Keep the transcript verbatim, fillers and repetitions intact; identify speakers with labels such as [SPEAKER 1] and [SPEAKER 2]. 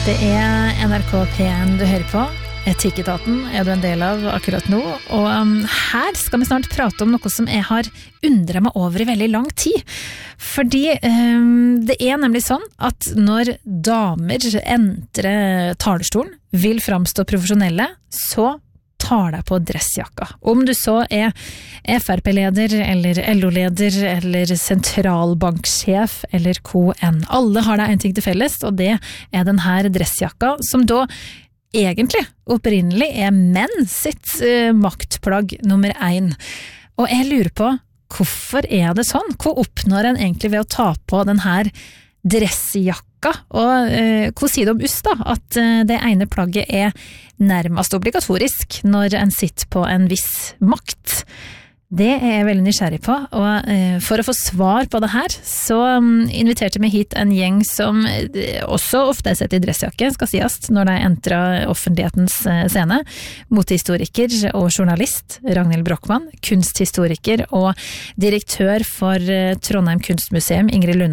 [SPEAKER 1] Det er N R K P en du hører på. Etikketaten er du en del av akkurat nå, og um, her skal vi snart prate om noe som jeg har undret meg over i veldig lang tid. Fordi um, det er nemlig sånn at når damer entrer talerstolen, vil framstå profesjonelle, så tar deg på dressjakka. Om du så er F R P-leder, eller L O-leder, eller sentralbanksjef, eller K N. Alle har da en ting til felles, og det er den her dressjakka, som da egentlig, opprinnelig, er menn sitt uh, maktplagg nummer én. Og jeg lurer på, hvorfor er det sånn? Hva oppnår en egentlig ved å ta på den her dressjakka? Og uh, hva sier det om oss da? At uh, det ene plagget er nærmest obligatorisk når en sitter på en viss makt. Det er jeg veldig nysgjerrig på, og uh, for å få svar på det her, så um, inviterte vi hit en gjeng som uh, også ofte er sett i dressjakke, skal sies, når de entrer offentlighetens uh, scene. Motehistoriker og journalist Ragnhild Brochmann, kunsthistoriker og direktør for uh, Trondheim Kunstmuseum Ingrid Lund.